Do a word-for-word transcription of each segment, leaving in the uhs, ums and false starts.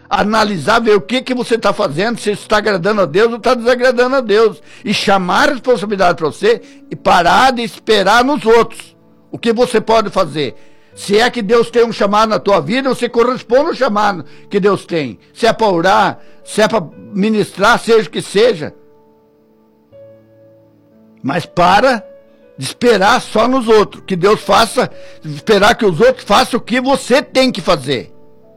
analisar, ver o que, que você está fazendo, se está agradando a Deus ou está desagradando a Deus. E chamar a responsabilidade para você e parar de esperar nos outros. O que você pode fazer? Se é que Deus tem um chamado na tua vida, você corresponde ao chamado que Deus tem. Se é para orar, se é para ministrar, seja o que seja. Mas para de esperar só nos outros. Que Deus faça, esperar que os outros façam o que você tem que fazer.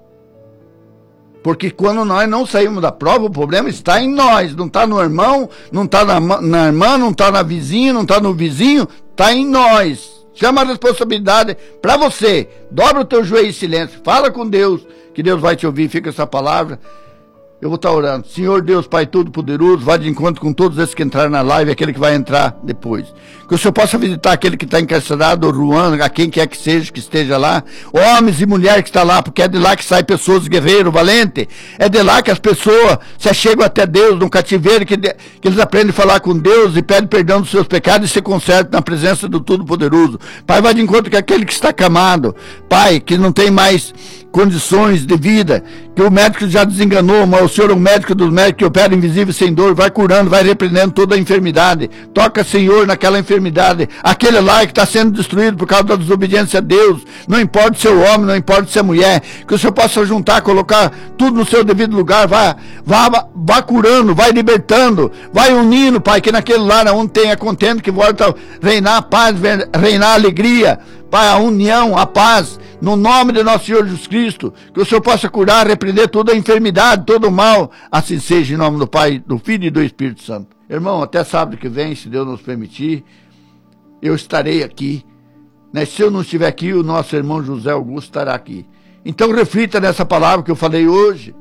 Porque quando nós não saímos da prova, o problema está em nós. Não está no irmão, não está na, na irmã, não está na vizinha, não está no vizinho. Está em nós. Chama a responsabilidade para você. Dobra o teu joelho em silêncio. Fala com Deus, que Deus vai te ouvir. Fica essa palavra. Eu vou estar orando. Senhor Deus, Pai Todo-Poderoso, vai de encontro com todos esses que entraram na live e aquele que vai entrar depois. Que o Senhor possa visitar aquele que está encarcerado, o Ruan, a quem quer que seja, que esteja lá. Homens e mulheres que estão lá, porque é de lá que saem pessoas guerreiros, valentes. É de lá que as pessoas se achegam até Deus, no cativeiro, que, de, que eles aprendem a falar com Deus e pedem perdão dos seus pecados e se consertam na presença do Todo-Poderoso. Pai, vai de encontro com aquele que está acamado. Pai, que não tem mais condições de vida, que o médico já desenganou, mas o Senhor é o médico dos médicos que opera invisível sem dor, vai curando, vai repreendendo toda a enfermidade. Toca, Senhor, naquela enfermidade, aquele lá que está sendo destruído por causa da desobediência a Deus, não importa se é homem, não importa se é mulher, que o Senhor possa juntar, colocar tudo no seu devido lugar, vá, vá, vá curando, vai libertando, vai unindo, Pai, que naquele lar onde tem a contenda, que volta a reinar a paz, reinar a alegria, Pai, a união, a paz, no nome de nosso Senhor Jesus Cristo, que o Senhor possa curar, repreender toda a enfermidade, todo o mal, assim seja, em nome do Pai, do Filho e do Espírito Santo. Irmão, até sábado que vem, se Deus nos permitir, eu estarei aqui, né? Se eu não estiver aqui, o nosso irmão José Augusto estará aqui. Então reflita nessa palavra que eu falei hoje,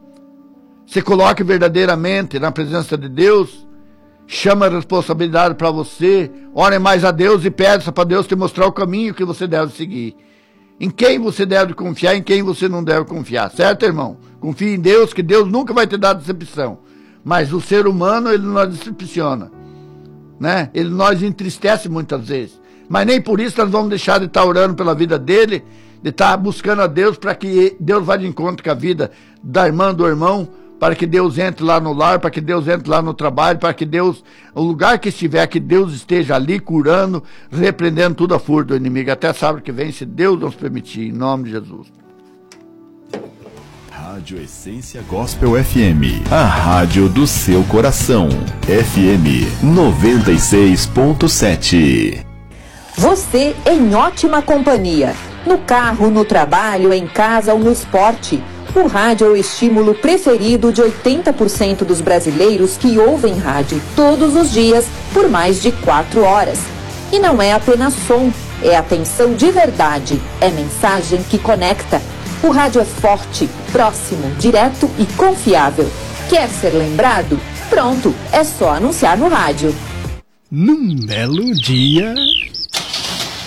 se coloque verdadeiramente na presença de Deus, chama a responsabilidade para você, ore mais a Deus e peça para Deus te mostrar o caminho que você deve seguir. Em quem você deve confiar, em quem você não deve confiar, certo, irmão? Confie em Deus, que Deus nunca vai te dar decepção. Mas o ser humano, ele nos decepciona, né? Ele nos entristece muitas vezes. Mas nem por isso nós vamos deixar de estar orando pela vida dele, de estar buscando a Deus para que Deus vá de encontro com a vida da irmã, do irmão, para que Deus entre lá no lar, para que Deus entre lá no trabalho, para que Deus, o lugar que estiver, que Deus esteja ali curando, repreendendo toda a fúria do inimigo. Até sábado que vem, se Deus nos permitir, em nome de Jesus. Rádio Essência Gospel F M, a rádio do seu coração. F M noventa e seis ponto sete. Você em ótima companhia. No carro, no trabalho, em casa ou no esporte. O rádio é o estímulo preferido de oitenta por cento dos brasileiros que ouvem rádio todos os dias por mais de quatro horas. E não é apenas som, é atenção de verdade, é mensagem que conecta. O rádio é forte, próximo, direto e confiável. Quer ser lembrado? Pronto, é só anunciar no rádio. Num belo dia...